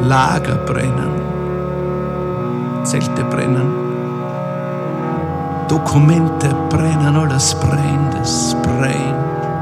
Lager brennen, Zelte brennen, Dokumente brennen, alles brennt, es brennt.